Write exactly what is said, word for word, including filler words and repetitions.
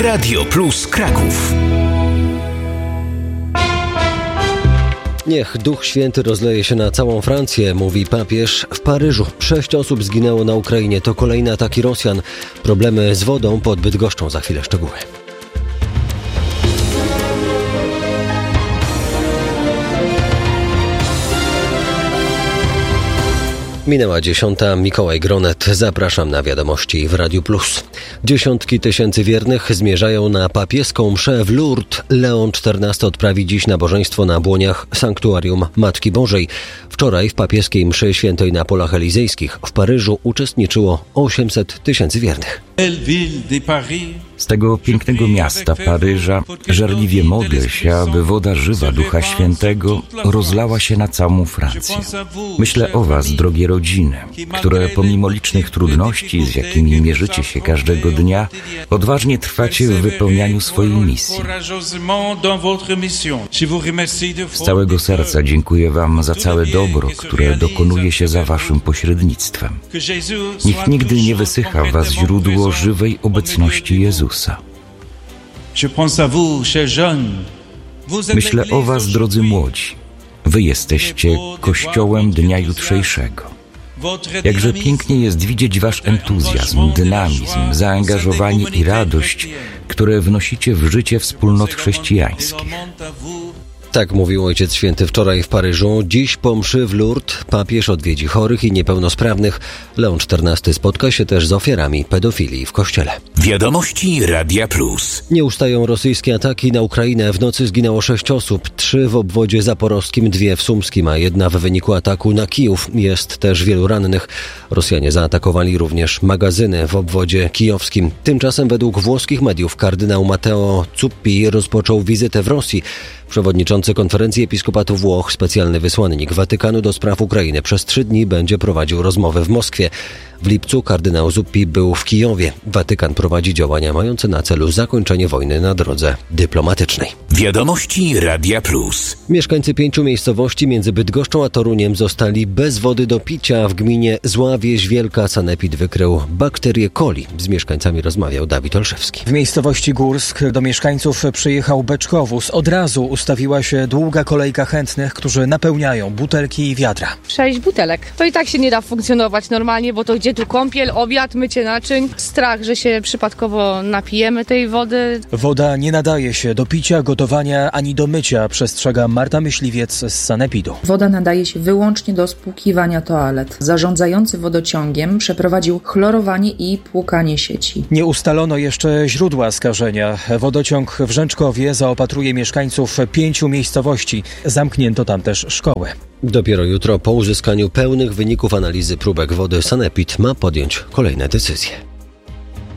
Radio Plus Kraków. Niech Duch Święty rozleje się na całą Francję, mówi papież w Paryżu. Sześć osób zginęło na Ukrainie. To kolejne ataki Rosjan. Problemy z wodą pod Bydgoszczą. Za chwilę szczegóły. Minęła dziesiąta. Mikołaj Gronet. Zapraszam na wiadomości w Radiu Plus. Dziesiątki tysięcy wiernych zmierzają na papieską mszę w Lourdes. Leon czternasty odprawi dziś nabożeństwo na błoniach Sanktuarium Matki Bożej. Wczoraj w papieskiej mszy świętej na Polach Elizejskich w Paryżu uczestniczyło osiemset tysięcy wiernych. Z tego pięknego miasta Paryża żarliwie modlę się, aby woda żywa Ducha Świętego rozlała się na całą Francję. Myślę o was, drogie rodziny, które pomimo licznych trudności, z jakimi mierzycie się każdego dnia, odważnie trwacie w wypełnianiu swojej misji. Z całego serca dziękuję wam za całe dobro, które dokonuje się za waszym pośrednictwem. Niech nigdy nie wysycha w was źródło żywej obecności Jezusa. Myślę o was, drodzy młodzi. Wy jesteście Kościołem dnia jutrzejszego. Jakże pięknie jest widzieć wasz entuzjazm, dynamizm, zaangażowanie i radość, które wnosicie w życie wspólnot chrześcijańskich. Tak mówił Ojciec Święty wczoraj w Paryżu. Dziś po mszy w Lourdes papież odwiedzi chorych i niepełnosprawnych. Leon czternasty spotka się też z ofiarami pedofilii w kościele. Wiadomości Radia Plus. Nie ustają rosyjskie ataki na Ukrainę. W nocy zginęło sześć osób. Trzy w obwodzie zaporowskim, dwie w sumskim, a jedna w wyniku ataku na Kijów. Jest też wielu rannych. Rosjanie zaatakowali również magazyny w obwodzie kijowskim. Tymczasem według włoskich mediów kardynał Matteo Zuppi rozpoczął wizytę w Rosji. Przewodniczący Konferencji Episkopatu Włoch, specjalny wysłannik Watykanu do spraw Ukrainy, przez trzy dni będzie prowadził rozmowy w Moskwie. W lipcu kardynał Zuppi był w Kijowie. Watykan prowadzi działania mające na celu zakończenie wojny na drodze dyplomatycznej. Wiadomości Radia Plus. Mieszkańcy pięciu miejscowości między Bydgoszczą a Toruniem zostali bez wody do picia. W gminie Zła Wieś Wielka sanepid wykrył bakterię coli. Z mieszkańcami rozmawiał Dawid Olszewski. W miejscowości Górsk do mieszkańców przyjechał beczkowóz. Od razu ustawiła się długa kolejka chętnych, którzy napełniają butelki i wiadra. Sześć butelek. To i tak się nie da funkcjonować normalnie, bo to gdzie tu kąpiel, obiad, mycie naczyń. Strach, że się przypadkowo napijemy tej wody. Woda nie nadaje się do picia, gotowania ani do mycia, przestrzega Marta Myśliwiec z sanepidu. Woda nadaje się wyłącznie do spłukiwania toalet. Zarządzający wodociągiem przeprowadził chlorowanie i płukanie sieci. Nie ustalono jeszcze źródła skażenia. Wodociąg w Rzęczkowie zaopatruje mieszkańców pięciu miejscowości. Zamknięto tam też szkołę. Dopiero jutro po uzyskaniu pełnych wyników analizy próbek wody sanepid ma podjąć kolejne decyzje.